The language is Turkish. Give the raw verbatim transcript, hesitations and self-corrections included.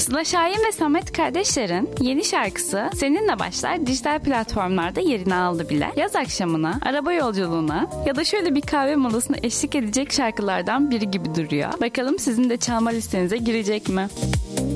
Sıla Şahin ve Samet kardeşlerin yeni şarkısı Seninle Başlar dijital platformlarda yerini aldı bile. Yaz akşamına, araba yolculuğuna ya da şöyle bir kahve molasına eşlik edecek şarkılardan biri gibi duruyor. Bakalım sizin de çalma listenize girecek mi?